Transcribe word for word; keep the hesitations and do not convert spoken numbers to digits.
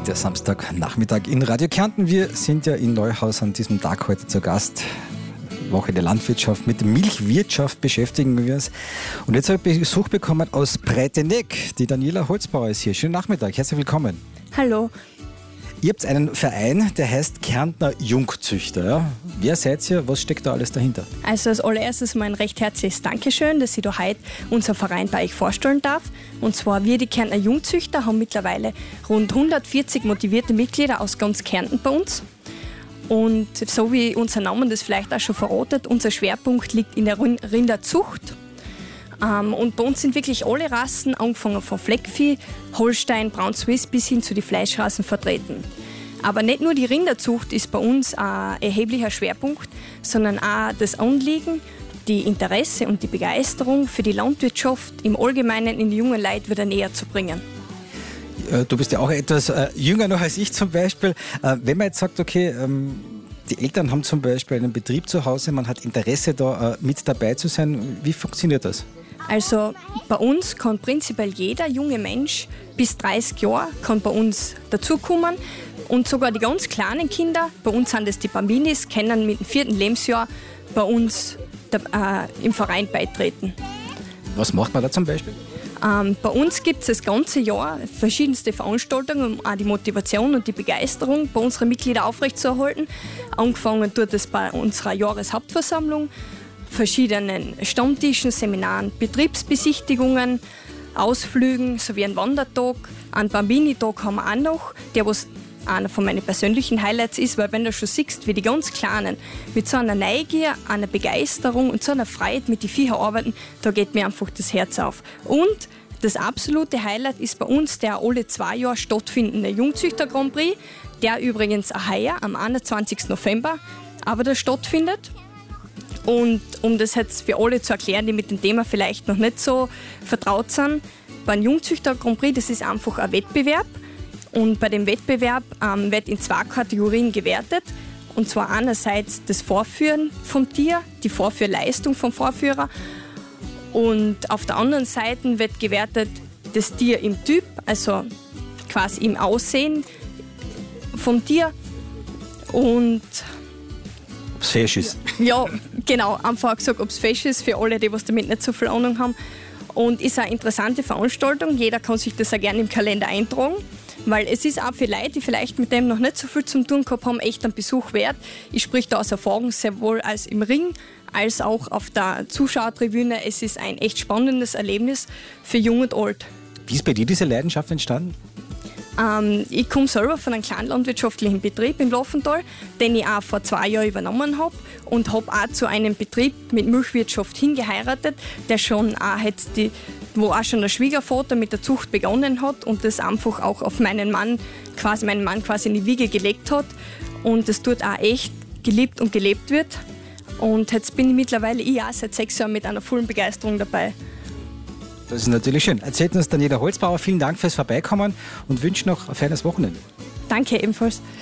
Der Samstagnachmittag in Radio Kärnten. Wir sind ja in Neuhaus an diesem Tag heute zu Gast. Woche der Landwirtschaft, mit der Milchwirtschaft beschäftigen wir uns. Und jetzt habe ich Besuch bekommen aus Breitenegg. Die Daniela Holzbauer ist hier. Schönen Nachmittag, herzlich willkommen. Hallo. Ihr habt einen Verein, der heißt Kärntner Jungzüchter. Ja? Wer seid ihr? Was steckt da alles dahinter? Also als allererstes mal ein recht herzliches Dankeschön, dass ich da heute unser Verein bei euch vorstellen darf. Und zwar wir, die Kärntner Jungzüchter, haben mittlerweile rund hundertvierzig motivierte Mitglieder aus ganz Kärnten bei uns. Und so wie unser Name das vielleicht auch schon verratet, unser Schwerpunkt liegt in der Rinderzucht. Ähm, und bei uns sind wirklich alle Rassen, angefangen von Fleckvieh, Holstein, Braun Swiss bis hin zu den Fleischrassen vertreten. Aber nicht nur die Rinderzucht ist bei uns ein erheblicher Schwerpunkt, sondern auch das Anliegen, die Interesse und die Begeisterung für die Landwirtschaft im Allgemeinen in die jungen Leute wieder näher zu bringen. Du bist ja auch etwas äh, jünger noch als ich zum Beispiel. Äh, wenn man jetzt sagt, okay, ähm, die Eltern haben zum Beispiel einen Betrieb zu Hause, man hat Interesse da äh, mit dabei zu sein, wie funktioniert das? Also bei uns kann prinzipiell jeder junge Mensch bis dreißig Jahre kann bei uns dazukommen und sogar die ganz kleinen Kinder, bei uns sind das die Bambinis, können mit dem vierten Lebensjahr bei uns da, äh, im Verein beitreten. Was macht man da zum Beispiel? Ähm, bei uns gibt es das ganze Jahr verschiedenste Veranstaltungen, um auch die Motivation und die Begeisterung bei unseren Mitgliedern aufrechtzuerhalten. Angefangen tut es bei unserer Jahreshauptversammlung, verschiedenen Stammtischen, Seminaren, Betriebsbesichtigungen, Ausflügen sowie einen Wandertag. Einen Bambini-Tag haben wir auch noch, der was einer von meinen persönlichen Highlights ist, weil wenn du schon siehst, wie die ganz Kleinen mit so einer Neugier, einer Begeisterung und so einer Freude mit den Viechern arbeiten, da geht mir einfach das Herz auf. Und das absolute Highlight ist bei uns der alle zwei Jahre stattfindende Jungzüchter Grand Prix, der übrigens auch heuer am einundzwanzigsten November auch wieder stattfindet. Und um das jetzt für alle zu erklären, die mit dem Thema vielleicht noch nicht so vertraut sind, beim Jungzüchter Grand Prix, das ist einfach ein Wettbewerb. Und bei dem Wettbewerb ähm, wird in zwei Kategorien gewertet. Und zwar einerseits das Vorführen vom Tier, die Vorführleistung vom Vorführer. Und auf der anderen Seite wird gewertet das Tier im Typ, also quasi im Aussehen vom Tier. Und ob es fesch ist. Ja, genau. Einfach gesagt, ob es fesch ist, für alle, die was damit nicht so viel Ahnung haben. Und ist eine interessante Veranstaltung. Jeder kann sich das auch gerne im Kalender eintragen. Weil es ist auch für Leute, die vielleicht mit dem noch nicht so viel zu tun gehabt haben, echt einen Besuch wert. Ich spreche da aus Erfahrung, sowohl als im Ring, als auch auf der Zuschauertribüne. Es ist ein echt spannendes Erlebnis für Jung und Alt. Wie ist bei dir diese Leidenschaft entstanden? Ähm, ich komme selber von einem kleinlandwirtschaftlichen Betrieb im Laufental, den ich auch vor zwei Jahren übernommen habe und habe auch zu einem Betrieb mit Milchwirtschaft hingeheiratet, der schon auch jetzt die wo auch schon der Schwiegervater mit der Zucht begonnen hat und das einfach auch auf meinen Mann quasi, meinen Mann quasi in die Wiege gelegt hat und das dort auch echt geliebt und gelebt wird. Und jetzt bin ich mittlerweile ich auch seit sechs Jahren mit einer vollen Begeisterung dabei. Das ist natürlich schön. Erzählt uns Daniela Holzbauer, vielen Dank fürs Vorbeikommen und wünsche noch ein feines Wochenende. Danke ebenfalls.